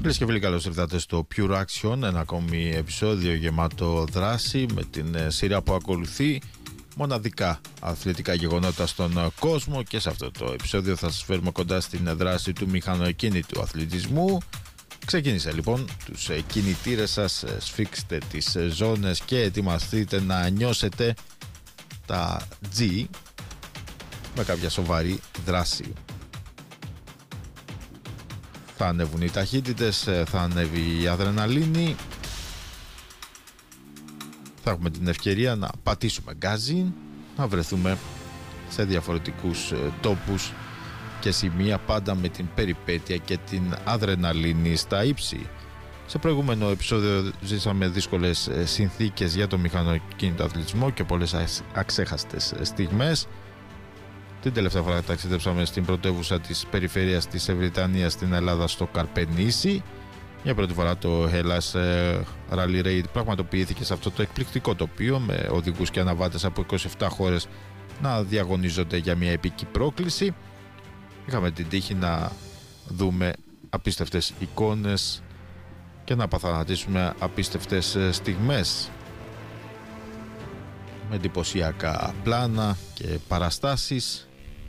Φίλες και φίλοι, καλώς ήρθατε στο Pure Action, ένα ακόμη επεισόδιο γεμάτο δράση με την σειρά που ακολουθεί μοναδικά αθλητικά γεγονότα στον κόσμο, και σε αυτό το επεισόδιο θα σας φέρουμε κοντά στην δράση του μηχανοκίνητου αθλητισμού. Ξεκίνησε λοιπόν, τους κινητήρες σας, σφίξτε τις ζώνες και ετοιμαστείτε να νιώσετε τα G με κάποια σοβαρή δράση. Θα ανέβουν οι ταχύτητες, θα ανέβει η αδρεναλίνη, θα έχουμε την ευκαιρία να πατήσουμε γκάζι, να βρεθούμε σε διαφορετικούς τόπους και σημεία, πάντα με την περιπέτεια και την αδρεναλίνη στα ύψη. Σε προηγούμενο επεισόδιο ζήσαμε δύσκολες συνθήκες για το μηχανοκίνητο αθλητισμό και πολλές αξέχαστες στιγμές. Την τελευταία φορά ταξιδέψαμε στην πρωτεύουσα της περιφέρειας της Βρυτανίας, στην Ελλάδα, στο Καρπενήσι. Για πρώτη φορά το Hellas Rally Raid πραγματοποιήθηκε σε αυτό το εκπληκτικό τοπίο, με οδηγούς και αναβάτες από 27 χώρες να διαγωνίζονται για μια επική πρόκληση. Είχαμε την τύχη να δούμε απίστευτες εικόνες και να παθανατήσουμε απίστευτες στιγμές, με εντυπωσιακά πλάνα και παραστάσεις.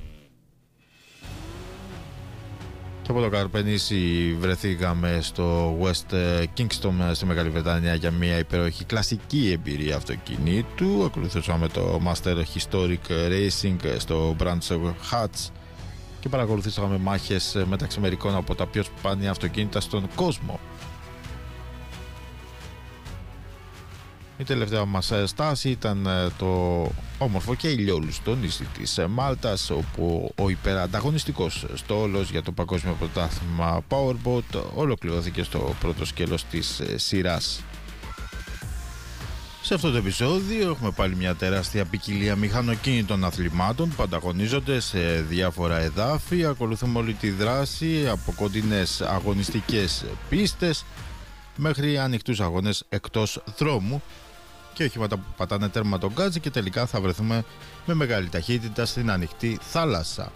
Και από το Καρπενήσι βρεθήκαμε στο West Kingston στη Μεγάλη Βρετανία για μια υπέροχη κλασική εμπειρία αυτοκινήτου. Ακολουθήσαμε το Master Historic Racing στο Brands Hatch και παρακολουθήσαμε μάχες μεταξύ μερικών από τα πιο σπάνια αυτοκίνητα στον κόσμο. Η τελευταία μας στάση ήταν το όμορφο και ηλιόλουστο νησί της Μάλτας, όπου ο υπερανταγωνιστικός στόλος για το παγκόσμιο πρωτάθλημα Powerboat ολοκληρώθηκε στο πρώτο σκέλος της σειράς. Σε αυτό το επεισόδιο έχουμε πάλι μια τεράστια ποικιλία μηχανοκίνητων αθλημάτων που ανταγωνίζονται σε διάφορα εδάφη. Ακολουθούμε όλη τη δράση, από κοντινές αγωνιστικές πίστες μέχρι ανοιχτούς αγώνες εκτός δρόμου και οχήματα που πατάνε τέρμα τον γκάζι, και τελικά θα βρεθούμε με μεγάλη ταχύτητα στην ανοιχτή θάλασσα.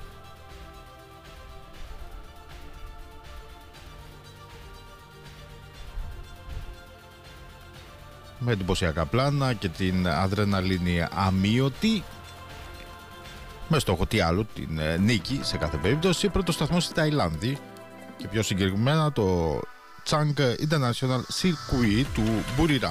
Με εντυπωσιακά πλάνα και την αδρεναλίνη αμείωτη, με στόχο τι άλλο, την νίκη σε κάθε περίπτωση. Πρώτο σταθμό στη Ταϊλάνδη και πιο συγκεκριμένα το Chang International Circuit του Buriram.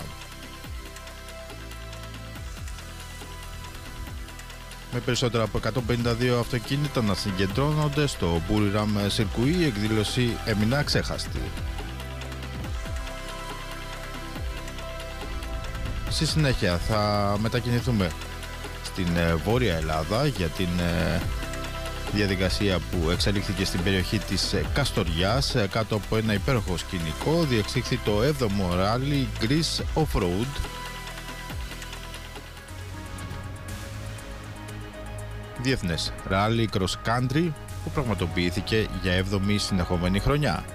Με περισσότερα από 152 αυτοκίνητα να συγκεντρώνονται στο Buriram Circuit, η εκδήλωση έμεινε αξέχαστη. Στη συνέχεια θα μετακινηθούμε στην Βόρεια Ελλάδα για την διαδικασία που εξελίχθηκε στην περιοχή της Καστοριάς. Κάτω από ένα υπέροχο σκηνικό διεξήχθη το 7ο Rally Greece Off-Road, διεθνές Rally Cross Country, που πραγματοποιήθηκε για 7η συνεχόμενη χρονιά.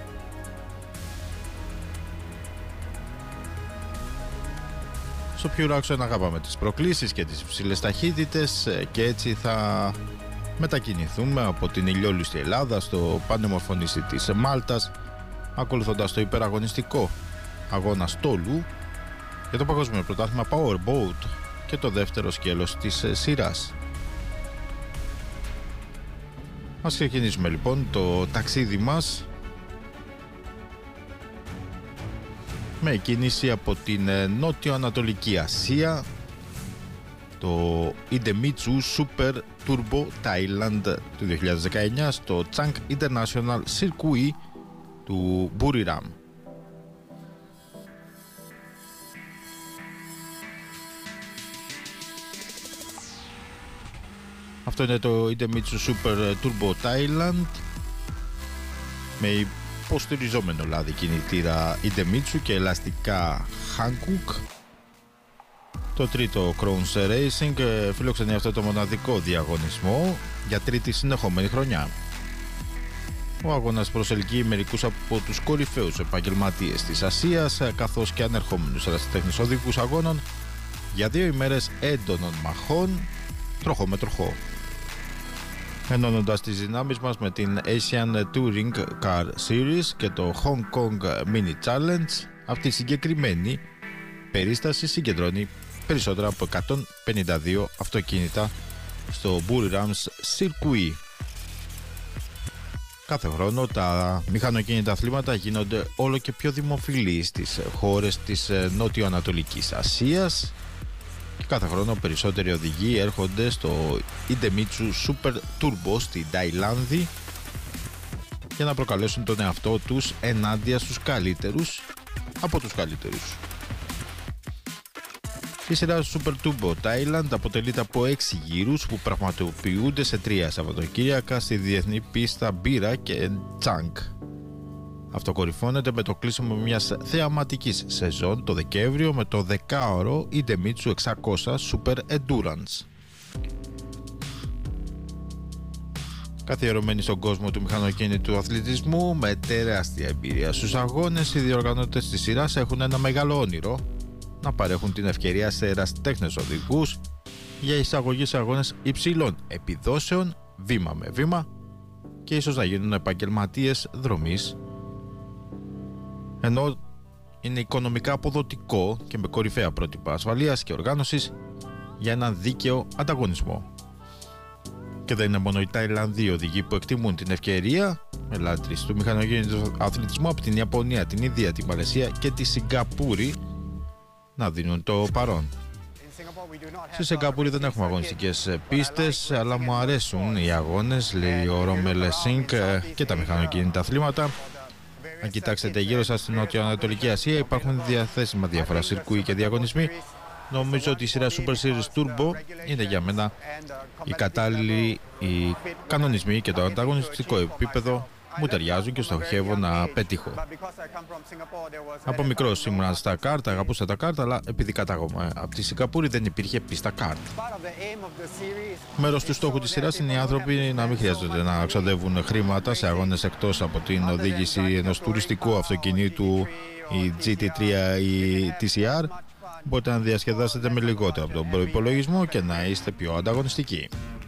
Στο Pure Action αγαπάμε τις προκλήσεις και τις υψηλές ταχύτητες, και έτσι θα μετακινηθούμε από την ηλιόλουστη Ελλάδα στο πανέμορφο νησί της Μάλτας, ακολουθώντας το υπεραγωνιστικό αγώνα στόλου για το παγκόσμιο πρωτάθλημα Powerboat και το δεύτερο σκέλος της σειράς. Ας ξεκινήσουμε λοιπόν το ταξίδι μας με κίνηση από την νότιο-ανατολική Ασία, το Idemitsu Super Turbo Thailand του 2019 στο Chang International Circuit του Buriram. Αυτό είναι το Idemitsu Super Turbo Thailand με υποστηριζόμενο λάδι κινητήρα Idemitsu και ελαστικά Hankook. Το τρίτο Crowns Racing φιλοξενεί αυτό το μοναδικό διαγωνισμό για τρίτη συνεχόμενη χρονιά. Ο αγώνας προσελκύει μερικούς από τους κορυφαίους επαγγελματίες της Ασίας, καθώς και ανερχόμενους ερασιτέχνες οδηγούς αγώνων για 2 ημέρες έντονων μαχών, τροχό με τροχό. ενώνοντας τις δυνάμεις μας με την Asian Touring Car Series και το Hong Kong Mini Challenge. Αυτή η συγκεκριμένη περίσταση συγκεντρώνει περισσότερα από 152 αυτοκίνητα στο Bull Rams Circuit. Κάθε χρόνο τα μηχανοκίνητα αθλήματα γίνονται όλο και πιο δημοφιλή στις χώρες της Νότιο-Ανατολικής Ασίας και κάθε χρόνο περισσότεροι οδηγοί έρχονται στο Idemitsu Super Turbo στη Ταϊλάνδη για να προκαλέσουν τον εαυτό τους ενάντια στους καλύτερους από τους καλύτερους. Η σειρά Super Turbo Thailand αποτελείται από 6 γύρους που πραγματοποιούνται σε 3 Σαββατοκύριακα στη διεθνή πίστα Μπύρα και Τσάνγκ. Αυτό κορυφώνεται με το κλείσιμο μιας θεαματικής σεζόν το Δεκέμβριο με το 10ωρο Idemitsu 600 Super Endurance. Καθιερωμένοι στον κόσμο του μηχανοκίνητου αθλητισμού με τεράστια εμπειρία στους αγώνες, οι διοργανώτες της σειράς έχουν ένα μεγάλο όνειρο: να παρέχουν την ευκαιρία σε ερασιτέχνες οδηγούς για εισαγωγή σε αγώνες υψηλών επιδόσεων, βήμα με βήμα, και ίσως να γίνουν επαγγελματίες δρομής, ενώ είναι οικονομικά αποδοτικό και με κορυφαία πρότυπα ασφαλείας και οργάνωσης για έναν δίκαιο ανταγωνισμό. Και δεν είναι μόνο οι Ταϊλανδοί οδηγοί που εκτιμούν την ευκαιρία, ελάττες του μηχανοκίνητου αθλητισμού από την Ιαπωνία, την Ινδία, τη Μαλαισία και τη Σιγκαπούρη να δίνουν το παρόν. Στη Σιγκαπούρη δεν έχουμε αγωνιστικές πίστες, αλλά μου αρέσουν οι αγώνες, λέει ο Ρόμελ Σίνκ, και τα μηχανοκίνητα αθλήματα. Αν κοιτάξετε γύρω σας στην Νότιο-Ανατολική Ασία, υπάρχουν διαθέσιμα διάφορα σιρκούι και διαγωνισμοί. Νομίζω ότι η σειρά Super Series Turbo είναι για μένα η κατάλληλη, οι κανονισμοί και το ανταγωνιστικό επίπεδο μου ταιριάζουν και στοχεύω να πετύχω. Από μικρός ήμουν στα κάρτ, αγαπούσα τα κάρτ, αλλά επειδή κατάγομαι από τη Σιγκαπούρη δεν υπήρχε πίστα κάρτ. Μέρος του στόχου της σειράς είναι οι άνθρωποι να μην χρειάζονται να ξοδεύουν χρήματα σε αγώνες εκτός από την οδήγηση ενός τουριστικού αυτοκινήτου, η GT3 ή TCR. Μπορείτε να διασκεδάσετε με λιγότερο από τον προϋπολογισμό και να είστε πιο ανταγωνιστικοί.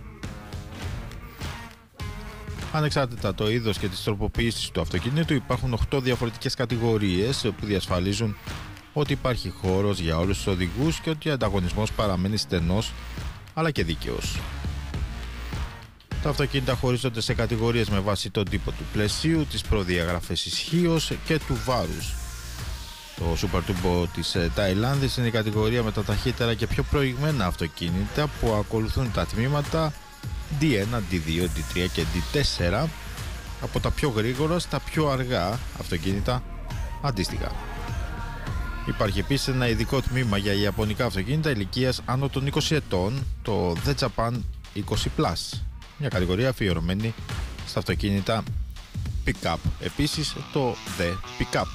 Ανεξάρτητα το είδος και τις τροποποιήσεις του αυτοκινήτου, υπάρχουν 8 διαφορετικές κατηγορίες που διασφαλίζουν ότι υπάρχει χώρος για όλους τους οδηγούς και ότι ο ανταγωνισμός παραμένει στενός αλλά και δίκαιος. Τα αυτοκίνητα χωρίζονται σε κατηγορίες με βάση τον τύπο του πλαισίου, τις προδιαγραφές ισχύως και του βάρους. Το Super Turbo της Ταϊλάνδης είναι η κατηγορία με τα ταχύτερα και πιο προηγμένα αυτοκίνητα που ακολουθούν τα τμήματα D1, D2, D3 και D4 από τα πιο γρήγορα στα πιο αργά αυτοκίνητα αντίστοιχα. Υπάρχει επίσης ένα ειδικό τμήμα για ιαπωνικά αυτοκίνητα ηλικίας άνω των 20 ετών, το The Japan 20+, μια κατηγορία αφιερωμένη στα αυτοκίνητα Pickup. Επίσης το The Pickup.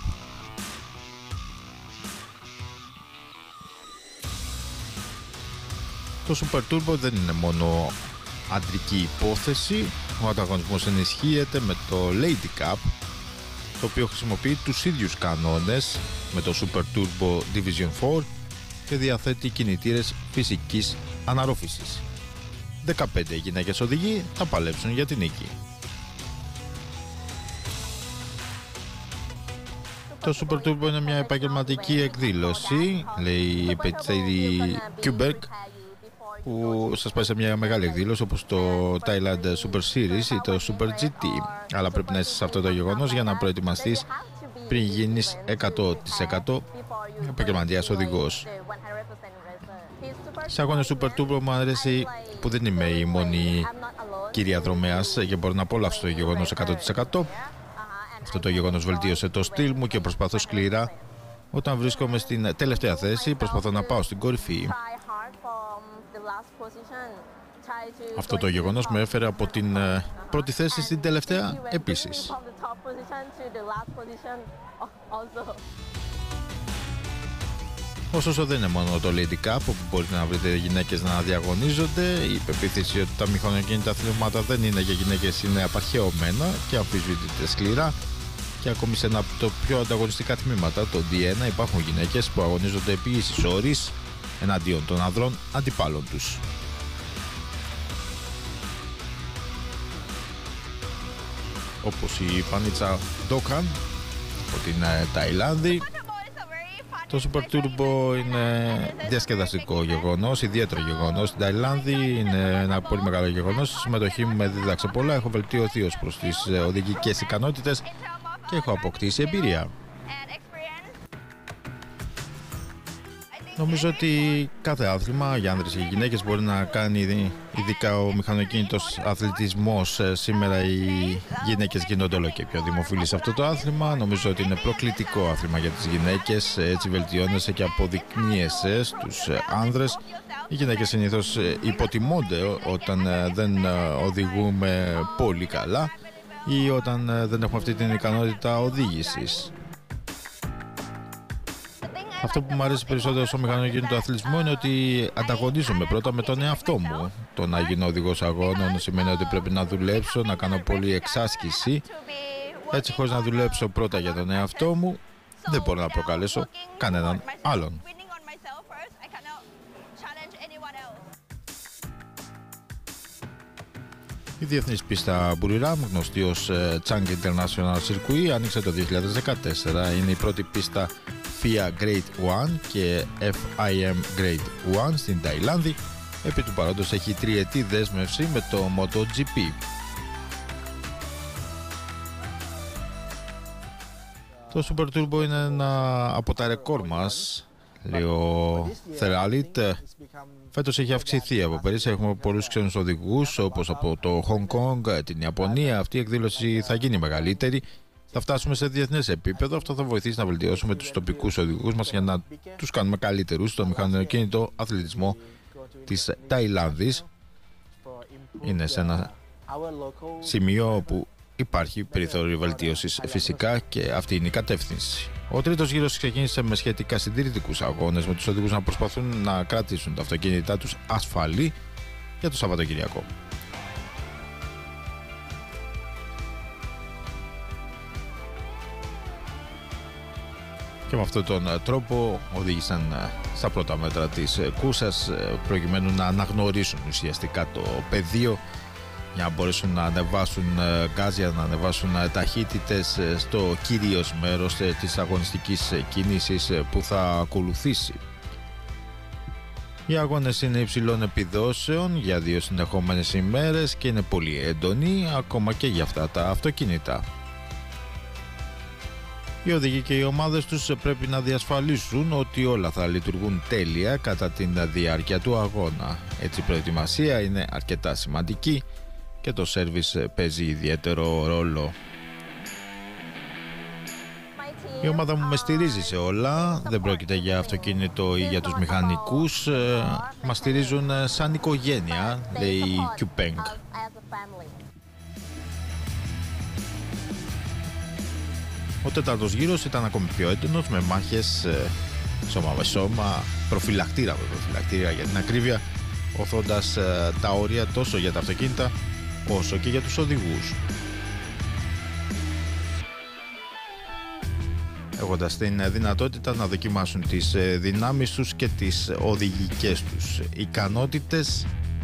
Το Super Turbo δεν είναι μόνο αντρική υπόθεση, ο ανταγωνισμός ενισχύεται με το Lady Cup, το οποίο χρησιμοποιεί τους ίδιους κανόνες με το Super Turbo Division 4 και διαθέτει κινητήρες φυσικής αναρρόφησης. 15 γυναίκες οδηγοί θα παλέψουν για την νίκη. Το Super Turbo είναι μια επαγγελματική εκδήλωση, λέει η Πετσέιδη Κιούμπερκ, που σας πάει σε μια μεγάλη εκδήλωση όπως το Thailand Super Series ή το Super GT, αλλά πρέπει να είσαι σε αυτό το γεγονός για να προετοιμαστείς πριν γίνεις 100% επαγγελματίας οδηγός. Σε αγώνες Super Turbo μου αρέσει που δεν είμαι η μόνη κυρία δρομέας και μπορώ να απολαύσω το γεγονός 100%. Αυτό το γεγονός βελτίωσε το στυλ μου και προσπαθώ σκληρά. Όταν βρίσκομαι στην τελευταία θέση, προσπαθώ να πάω στην κορυφή. Αυτό το γεγονός με έφερε από την πρώτη θέση στην τελευταία επίσης. Ωστόσο δεν είναι μόνο το Lady Cup όπου μπορείτε να βρείτε γυναίκες να διαγωνίζονται. Η πεποίθηση ότι τα μηχανοκίνητα αθλήματα δεν είναι για γυναίκες είναι απαρχαιωμένα και αμφισβητείται σκληρά. Και ακόμη σε ένα από τα πιο ανταγωνιστικά τμήματα, το D1, υπάρχουν γυναίκες που αγωνίζονται επί ίσης όρης εναντίον των ανδρών αντιπάλων τους. όπως η Πανίτσα Ντόκαν από την Ταϊλάνδη. Το Super Turbo είναι διασκεδαστικό γεγονός, ιδιαίτερο γεγονός στην Ταϊλάνδη, είναι ένα πολύ μεγάλο γεγονός. Η συμμετοχή μου με δίδαξε πολλά, έχω βελτιωθεί ως προς τις οδηγικές ικανότητες και έχω αποκτήσει εμπειρία. Νομίζω ότι κάθε άθλημα για άνδρες και γυναίκες μπορεί να κάνει, ειδικά ο μηχανοκίνητος αθλητισμός. Σήμερα οι γυναίκες γίνονται όλο και πιο δημοφιλείς σε αυτό το άθλημα. Νομίζω ότι είναι προκλητικό άθλημα για τις γυναίκες, έτσι βελτιώνεσαι και αποδεικνύεσαι στους άνδρες. Οι γυναίκες συνήθως υποτιμώνται όταν δεν οδηγούμε πολύ καλά ή όταν δεν έχουμε αυτή την ικανότητα οδήγησης. Αυτό που μου αρέσει περισσότερο στο μηχανοκίνητο αθλητισμό είναι ότι ανταγωνίζομαι πρώτα με τον εαυτό μου. Το να γίνω οδηγός αγώνων σημαίνει ότι πρέπει να δουλέψω, να κάνω πολλή εξάσκηση. Έτσι, χωρίς να δουλέψω πρώτα για τον εαυτό μου, δεν μπορώ να προκαλέσω κανέναν άλλον. Η διεθνής πίστα Buriram, γνωστή ως Chang International Circuit, άνοιξε το 2014. Είναι η πρώτη πίστα FIA Grade 1 και FIM Grade 1 στην Ταϊλάνδη. Επί του παρόντος έχει τριετή δέσμευση με το MotoGP. Το Super Turbo είναι ένα από τα ρεκόρ μας, λέει ο Θεράλιτ. Φέτος έχει αυξηθεί από πέρυσι, έχουμε πολλούς ξένους οδηγούς όπως από το Hong Kong, την Ιαπωνία. Αυτή η εκδήλωση θα γίνει μεγαλύτερη. Θα φτάσουμε σε διεθνές επίπεδο. Αυτό θα βοηθήσει να βελτιώσουμε τους τοπικούς οδηγούς μας για να τους κάνουμε καλύτερους στο μηχανοκίνητο αθλητισμό της Ταϊλάνδης. Είναι σε ένα σημείο όπου υπάρχει περιθώριο βελτίωσης φυσικά και αυτή είναι η κατεύθυνση. Ο τρίτος γύρος ξεκίνησε με σχετικά συντηρητικούς αγώνες, με τους οδηγούς να προσπαθούν να κρατήσουν τα αυτοκίνητά τους ασφαλή για το Σαββατοκυριακό. Και με αυτόν τον τρόπο οδήγησαν στα πρώτα μέτρα της κούρσας προκειμένου να αναγνωρίσουν ουσιαστικά το πεδίο για να μπορέσουν να ανεβάσουν γκάζια, να ανεβάσουν ταχύτητες στο κυρίως μέρος της αγωνιστικής κίνησης που θα ακολουθήσει. Οι αγώνες είναι υψηλών επιδόσεων για 2 συνεχόμενες ημέρες και είναι πολύ έντονοι ακόμα και για αυτά τα αυτοκίνητα. Οι οδηγοί και οι ομάδες τους πρέπει να διασφαλίσουν ότι όλα θα λειτουργούν τέλεια κατά την διάρκεια του αγώνα. Έτσι η προετοιμασία είναι αρκετά σημαντική και το σέρβις παίζει ιδιαίτερο ρόλο. Η ομάδα μου με στηρίζει σε όλα, δεν πρόκειται για αυτοκίνητο ή για τους μηχανικούς, μας στηρίζουν σαν οικογένεια, λέει η Qpeng. Ο τέταρτος γύρος ήταν ακόμη πιο έντονος, με μάχες σώμα με σώμα, προφυλακτήρα με προφυλακτήρα για την ακρίβεια, οθώντας τα όρια τόσο για τα αυτοκίνητα όσο και για τους οδηγούς. Έχοντας την δυνατότητα να δοκιμάσουν τις δυνάμεις τους και τις οδηγικές τους ικανότητες,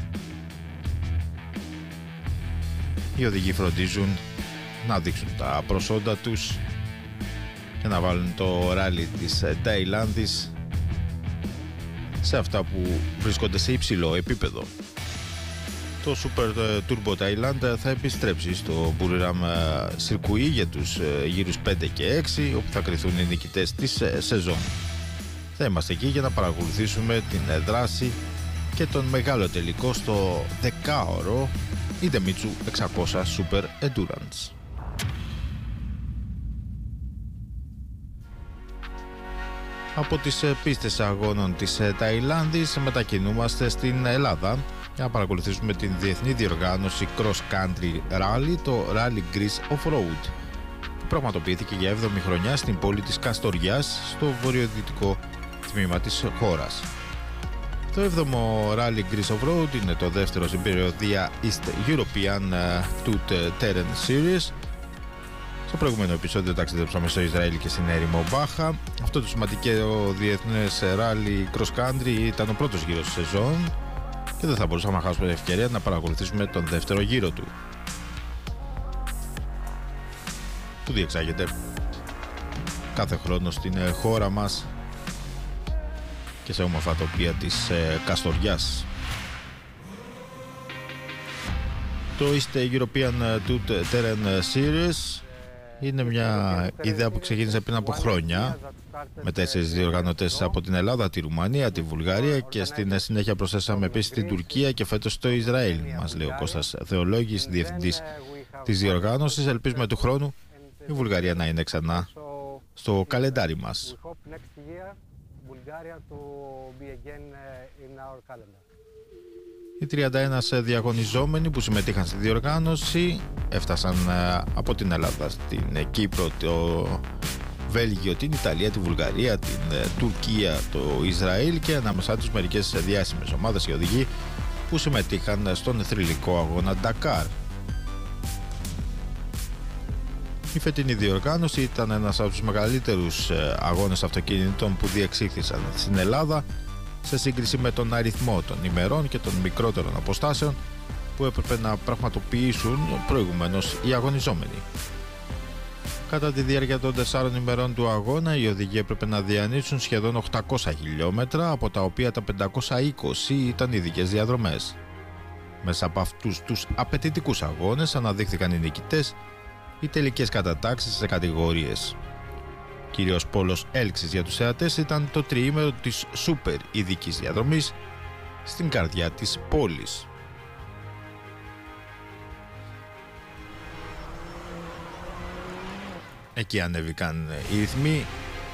οι οδηγοί φροντίζουν να δείξουν τα προσόντα τους και να βάλουν το ράλι της Ταϊλάνδης σε αυτά που βρίσκονται σε υψηλό επίπεδο. Το Super Turbo Thailand θα επιστρέψει στο Buriram Circuit για τους γύρους 5 και 6, όπου θα κριθούν οι νικητές της σεζόν. Θα είμαστε εκεί για να παρακολουθήσουμε την δράση και τον μεγάλο τελικό στο 10ωρο Idemitsu 600 Super Endurance. Από τις πίστες αγώνων της Ταϊλάνδης μετακινούμαστε στην Ελλάδα για να παρακολουθήσουμε την διεθνή διοργάνωση Cross Country Rally, το Rally Greece Off-Road, που πραγματοποιήθηκε για 7η χρονιά στην πόλη της Καστοριάς, στο βορειοδυτικό τμήμα της χώρας. Το 7ο Rally Greece Off-Road είναι το δεύτερο στην περιοδία East European Tout Terrain Series. Στο προηγούμενο επεισόδιο ταξιδέψαμε στο Ισραήλ και στην έρημο Μπάχα. Αυτό το σημαντικό διεθνές Rally Cross Country ήταν ο πρώτος γύρος της σεζόν και δεν θα μπορούσαμε να χάσουμε την ευκαιρία να παρακολουθήσουμε τον δεύτερο γύρο του. διεξάγεται κάθε χρόνο στην χώρα μας και σε όμορφα τοπία της Καστοριάς. Το East European Tout Terrain Series είναι μια ιδέα που ξεκίνησε πριν από χρόνια με 4 διοργανωτές από την Ελλάδα, τη Ρουμανία, τη Βουλγαρία και στην συνέχεια προσθέσαμε επίσης την Τουρκία και φέτος το Ισραήλ, μας λέει ο Κώστας Θεολόγης, διευθυντής της διοργάνωσης. Ελπίζουμε του χρόνου η Βουλγαρία να είναι ξανά στο καλεντάρι μας. Οι 31 διαγωνιζόμενοι που συμμετείχαν στη διοργάνωση έφτασαν από την Ελλάδα στην Κύπρο, το Βέλγιο, την Ιταλία, τη Βουλγαρία, την Τουρκία, το Ισραήλ και ανάμεσά τους μερικές διάσημες ομάδες και οδηγοί που συμμετείχαν στον θρυλικό αγώνα Ντακάρ. Η φετινή διοργάνωση ήταν ένας από τους μεγαλύτερους αγώνες αυτοκινήτων που διεξήχθησαν στην Ελλάδα σε σύγκριση με τον αριθμό των ημερών και των μικρότερων αποστάσεων που έπρεπε να πραγματοποιήσουν προηγουμένως οι αγωνιζόμενοι. Κατά τη διάρκεια των 4 ημερών του αγώνα, οι οδηγοί έπρεπε να διανύσουν σχεδόν 800 χιλιόμετρα, από τα οποία τα 520 ήταν ειδικές διαδρομές. Μέσα από αυτούς τους απαιτητικούς αγώνες αναδείχθηκαν οι νικητές, οι τελικές κατατάξεις σε κατηγορίες. Κύριος πόλος έλξης για τους θεατές ήταν το τριήμερο της σούπερ ειδικής διαδρομής στην καρδιά της πόλης. Εκεί ανέβηκαν οι ρυθμοί,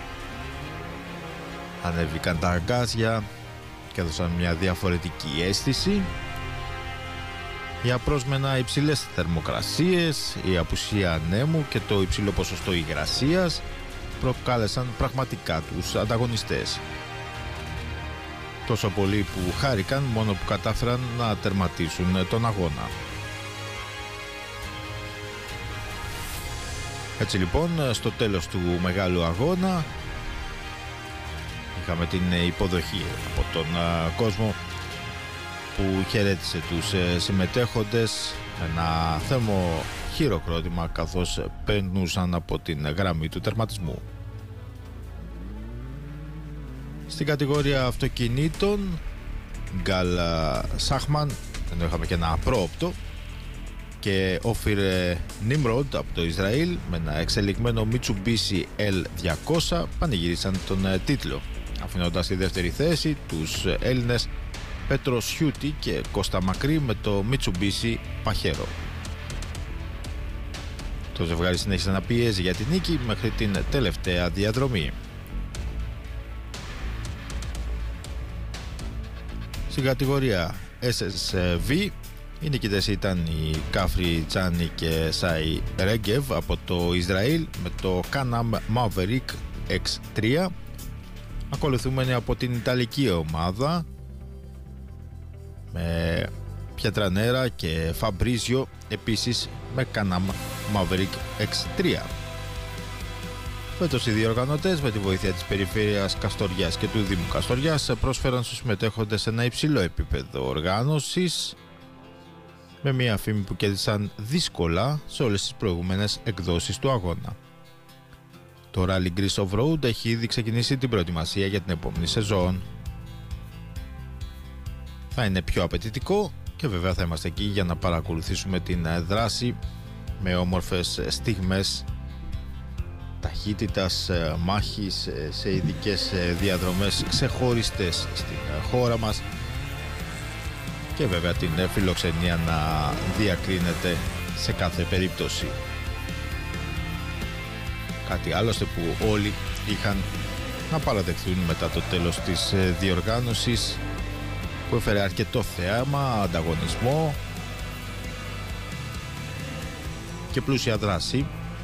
ανέβηκαν τα αγκάζια και έδωσαν μια διαφορετική αίσθηση. Οι απρόσμενα υψηλές θερμοκρασίες, η απουσία ανέμου και το υψηλό ποσοστό υγρασίας προκάλεσαν πραγματικά τους ανταγωνιστές. Τόσο πολλοί που χάρηκαν μόνο που κατάφεραν να τερματίσουν τον αγώνα. Έτσι λοιπόν, στο τέλος του μεγάλου αγώνα είχαμε την υποδοχή από τον κόσμο που χαιρέτησε τους συμμετέχοντες, ένα θέρμο χειροκρότημα καθώς περνούσαν από την γραμμή του τερματισμού. Στην κατηγορία αυτοκινήτων, Γκάλ Σάχμαν, ενώ είχαμε και ένα πρόοπτο, και Όφιρ Νίμροντ από το Ισραήλ με ένα εξελιγμένο Mitsubishi L200 πανηγύρισαν τον τίτλο, αφήνοντας στη δεύτερη θέση τους Έλληνες Πέτρο Σιούτη και Κώστα Μακρύ με το Mitsubishi Pajero. Το ζευγάρι συνέχισε να πιέζει για την νίκη μέχρι την τελευταία διαδρομή. Στην κατηγορία SSV οι νικητές ήταν οι Κάφρι Τσάνι και Σάι Ρέγκεβ από το Ισραήλ με το Can-Am Maverick X3, ακολουθούμενοι από την Ιταλική ομάδα με Πιετρανέρα και Φαμπρίζιο επίσης με Can-Am Maverick X3. Φέτος οι διοργανωτές με τη βοήθεια της Περιφέρειας Καστοριάς και του Δήμου Καστοριάς προσφέραν στους συμμετέχοντες ένα υψηλό επίπεδο οργάνωσης, με μια φήμη που κέρδισαν δύσκολα σε όλες τις προηγούμενες εκδόσεις του αγώνα. Το Rally Greece Off-Road έχει ήδη ξεκινήσει την προετοιμασία για την επόμενη σεζόν. Θα είναι πιο απαιτητικό και βέβαια θα είμαστε εκεί για να παρακολουθήσουμε την δράση με όμορφες στιγμές ταχύτητας μάχης σε ειδικές διαδρομές ξεχωριστές στην χώρα μας και βέβαια την φιλοξενία να διακρίνεται σε κάθε περίπτωση. Κάτι άλλωστε που όλοι είχαν να παραδεχθούν μετά το τέλος της διοργάνωσης, που έφερε αρκετό θέαμα, ανταγωνισμό και πλούσια δράση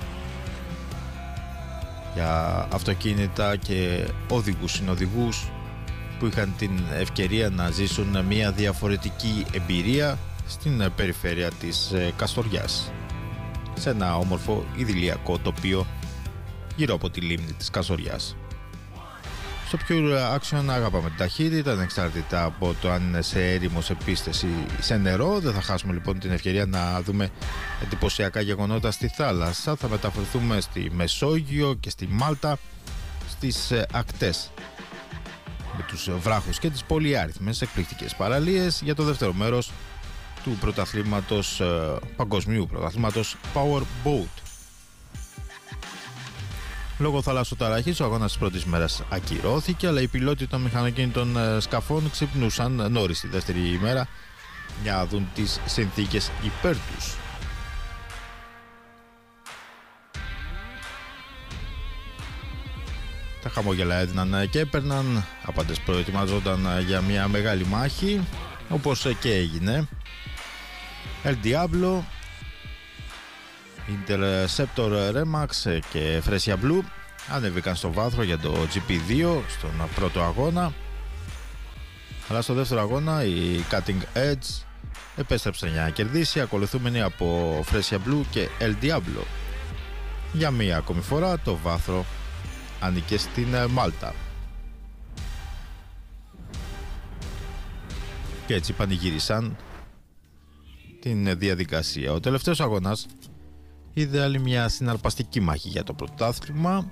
για αυτοκίνητα και οδηγούς συνοδηγούς που είχαν την ευκαιρία να ζήσουν μια διαφορετική εμπειρία στην περιφέρεια της Καστοριάς, σε ένα όμορφο ιδηλιακό τοπίο γύρω από τη λίμνη της Καστοριάς. Στο Στο Pure Action αγαπάμε την ταχύτητα, ανεξάρτητα από το αν είναι σε έρημο, σε πίστες ή σε νερό. Δεν θα χάσουμε λοιπόν την ευκαιρία να δούμε εντυπωσιακά γεγονότα στη θάλασσα. Θα μεταφερθούμε στη Μεσόγειο και στη Μάλτα, στις ακτές, με τους βράχους και τις πολυάριθμες εκπληκτικές παραλίες για το δεύτερο μέρος του πρωταθλήματος, παγκοσμίου πρωταθλήματος Power Boat. Λόγω θαλασσοταραχής ο αγώνας της πρώτης μέρας ακυρώθηκε, αλλά οι πιλότοι των μηχανοκίνητων σκαφών ξυπνούσαν νωρίς τη δεύτερη ημέρα για να δουν τις συνθήκες υπέρ τους. Τα χαμόγελα έδιναν και έπαιρναν, άπαντες προετοιμαζόταν για μια μεγάλη μάχη, όπως και έγινε. El Diablo, Interceptor Remax και Fresia Blue ανέβηκαν στο βάθρο για το GP2 στον πρώτο αγώνα, αλλά στο δεύτερο αγώνα η Cutting Edge επέστρεψε για να κερδίσει, ακολουθούμενη από Fresia Blue και El Diablo. Για μία ακόμη φορά το βάθρο ανήκε στην Μάλτα και έτσι πανηγύρισαν την διαδικασία. Ο τελευταίος αγώνας είδε άλλη μια συναρπαστική μάχη για το πρωτάθλημα,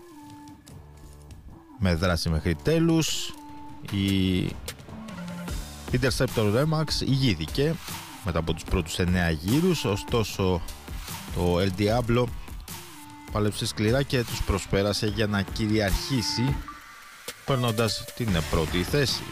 με δράση μέχρι τέλους. Η Interceptor Remax ηγήθηκε μετά από τους πρώτους 9 γύρους, ωστόσο το El Diablo πάλεψε σκληρά και τους προσπέρασε για να κυριαρχήσει, παίρνοντας την πρώτη θέση.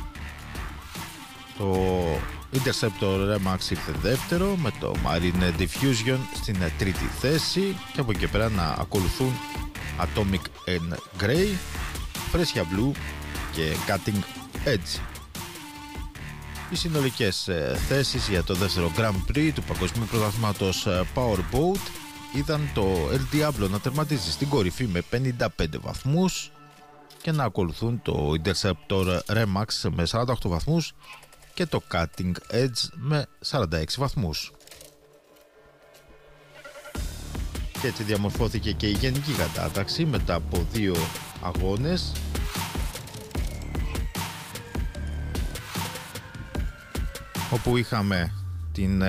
Το Interceptor Remax ήρθε δεύτερο, με το Marine Diffusion στην τρίτη θέση, και από εκεί πέρα να ακολουθούν Atomic and Grey, Fresia Blue και Cutting Edge. Οι συνολικές θέσεις για το δεύτερο Grand Prix του Παγκοσμίου Πρωταθλήματος Power Boat είδαν το El Diablo να τερματίζει στην κορυφή με 55 βαθμούς και να ακολουθούν το Interceptor Remax με 48 βαθμούς και το Cutting Edge με 46 βαθμούς. Και έτσι διαμορφώθηκε και η γενική κατάταξη μετά από 2 αγώνες, όπου είχαμε την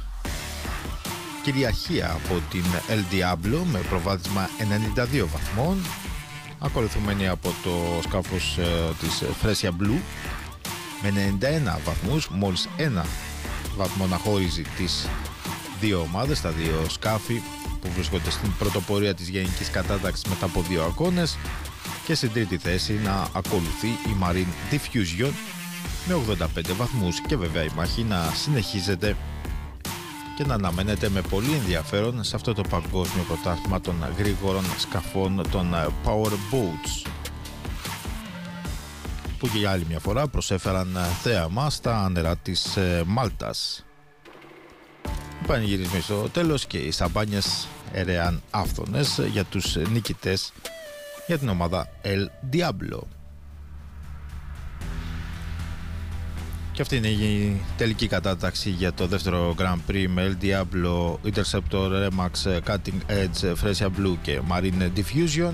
κυριαρχία από την El Diablo με προβάδισμα 92 βαθμών, ακολουθουμένη από το σκάφος της Fresia Blue με 91 βαθμούς, μόλις ένα βαθμό να χωρίζει τις δύο ομάδες, τα δύο σκάφη που βρίσκονται στην πρωτοπορία της γενικής κατάταξης μετά από 2 αγώνες, και στην τρίτη θέση να ακολουθεί η Marine Diffusion με 85 βαθμούς, και βέβαια η μάχη να συνεχίζεται και να αναμένεται με πολύ ενδιαφέρον σε αυτό το παγκόσμιο πρωτάθλημα των γρήγορων σκαφών, των Power Boats, που και για άλλη μια φορά προσέφεραν θέαμα στα νερά της Μάλτας. Οι πανηγυρισμοί στο τέλος και οι σαμπάνιες έρεαν άφθονες για τους νικητές, για την ομάδα El Diablo. Και αυτή είναι η τελική κατάταξη για το δεύτερο Grand Prix με El Diablo, Interceptor Remax, Cutting Edge, Fresia Blue και Marine Diffusion.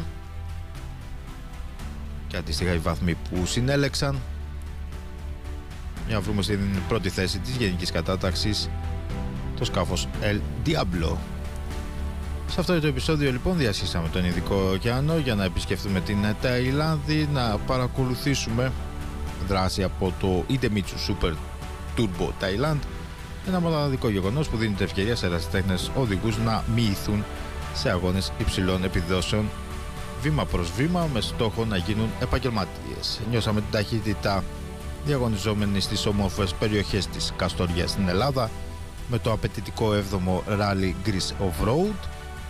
Και αντίστοιχα οι βαθμοί που συνέλεξαν, για να βρούμε στην πρώτη θέση της γενικής κατάταξης το σκάφος El Diablo. Σε αυτό το επεισόδιο λοιπόν διασχίσαμε τον Ινδικό ωκεανό για να επισκεφτούμε την Ταϊλάνδη, να παρακολουθήσουμε δράση από το Idemitsu Super Turbo Thailand, ένα μοναδικό γεγονός που δίνει την ευκαιρία σε ερασιτέχνες οδηγούς να μοιηθούν σε αγώνες υψηλών επιδόσεων, βήμα προς βήμα, με στόχο να γίνουν επαγγελματίες. Νιώσαμε την ταχύτητα διαγωνιζόμενοι στις όμορφες περιοχές της Καστοριάς στην Ελλάδα, με το απαιτητικό 7ο Rally Greece Off-Road,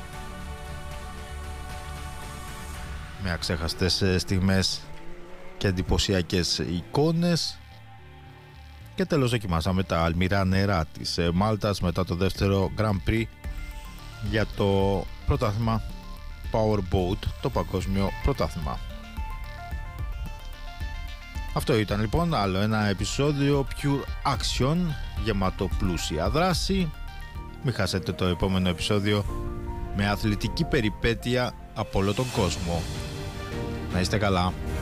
με αξέχαστες στιγμές και εντυπωσιακές εικόνες, και τέλος δοκιμάσαμε τα αλμυρά νερά της Μάλτας μετά το δεύτερο Grand Prix για το πρωτάθλημα Power Boat, το παγκόσμιο πρωτάθλημα. Αυτό ήταν λοιπόν άλλο ένα επεισόδιο Pure Action, γεμάτο πλούσια δράση. Μην χάσετε το επόμενο επεισόδιο με αθλητική περιπέτεια από όλο τον κόσμο. Να είστε καλά.